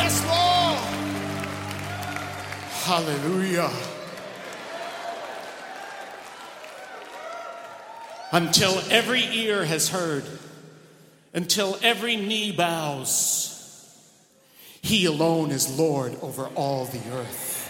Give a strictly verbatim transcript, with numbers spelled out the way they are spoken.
Yes, Lord. Hallelujah. Until every ear has heard, until every knee bows, he alone is Lord over all the earth.